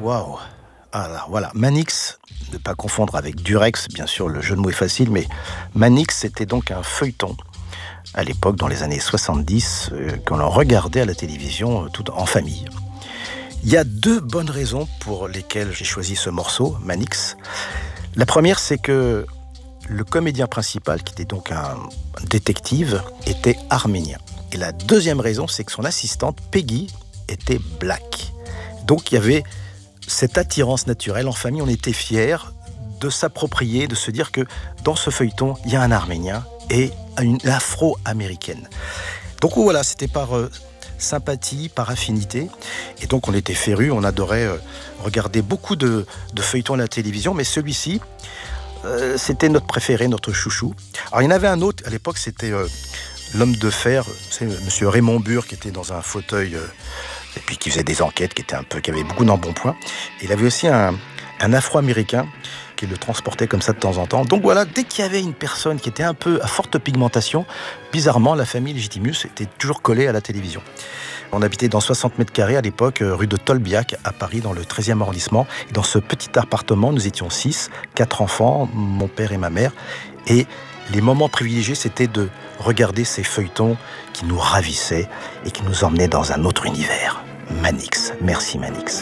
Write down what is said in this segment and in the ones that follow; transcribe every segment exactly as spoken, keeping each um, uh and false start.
Waouh. Alors voilà, Manix, ne pas confondre avec Durex, bien sûr le jeu de mots est facile, mais Manix c'était donc un feuilleton à l'époque, dans les années soixante-dix, euh, qu'on en regardait à la télévision euh, tout en famille. Il y a deux bonnes raisons pour lesquelles j'ai choisi ce morceau, Manix. La première, c'est que le comédien principal, qui était donc un détective, était arménien. Et la deuxième raison, c'est que son assistante, Peggy, était black. Donc il y avait cette attirance naturelle. En famille, on était fiers de s'approprier, de se dire que dans ce feuilleton, il y a un Arménien et une Afro-américaine. Donc voilà, c'était par euh, sympathie, par affinité. Et donc on était férus, on adorait euh, regarder beaucoup de, de feuilletons à la télévision, mais celui-ci, euh, c'était notre préféré, notre chouchou. Alors il y en avait un autre, à l'époque, c'était euh, l'homme de fer, c'est monsieur Raymond Burr, qui était dans un fauteuil... Euh, et puis qui faisait des enquêtes, qui était un peu, qui avait beaucoup d'embonpoint. Il avait aussi un, un Afro-américain qui le transportait comme ça de temps en temps. Donc voilà, dès qu'il y avait une personne qui était un peu à forte pigmentation, bizarrement, la famille Légitimus était toujours collée à la télévision. On habitait dans soixante mètres carrés à l'époque, rue de Tolbiac, à Paris, dans le treizième arrondissement. Et dans ce petit appartement, nous étions six, quatre enfants, mon père et ma mère. Et les moments privilégiés, c'était de regarder ces feuilletons qui nous ravissaient et qui nous emmenaient dans un autre univers. Manix. Merci Manix.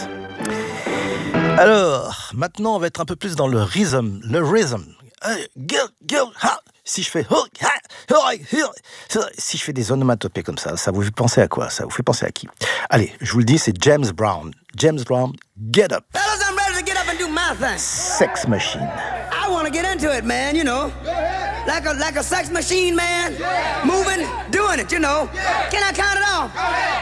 Alors, maintenant, on va être un peu plus dans le rhythm. Le rhythm. Si je fais... Si je fais des onomatopées comme ça, ça vous fait penser à quoi? Ça vous fait penser à qui? Allez, je vous le dis, c'est James Brown. James Brown, Get Up. Fellas, I'm ready to get up and do my thing. Sex Machine. I want to get into it, man, you know. Like a, like a sex machine, man. Moving, doing it, you know. Can I count it off?